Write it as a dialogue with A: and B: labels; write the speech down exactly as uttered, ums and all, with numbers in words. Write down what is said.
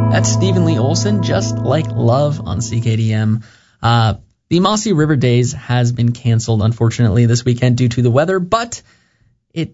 A: That's Stephen Lee Olson, Just Like Love on C K D M. Uh, the Mossy River Days has been canceled, unfortunately, this weekend due to the weather, but